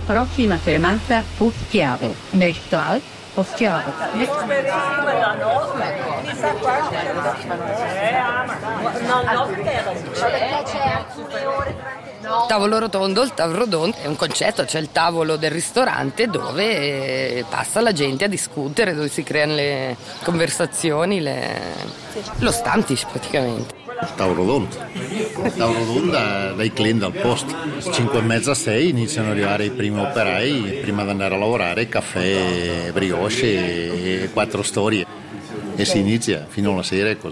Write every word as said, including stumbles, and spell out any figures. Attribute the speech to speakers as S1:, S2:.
S1: prossima fermata Poschiavo. Nel Poschiavo.
S2: Tavolo rotondo, il tavolo rotondo è un concetto, c'è il tavolo del ristorante dove passa la gente a discutere, dove si creano le conversazioni, le... lo Stammtisch praticamente.
S3: Il tavolo rotondo, il tavolo rotondo dai clienti al posto, cinque e mezza, sei iniziano ad arrivare i primi operai prima di andare a lavorare, caffè, brioche e quattro storie e si inizia fino alla sera così.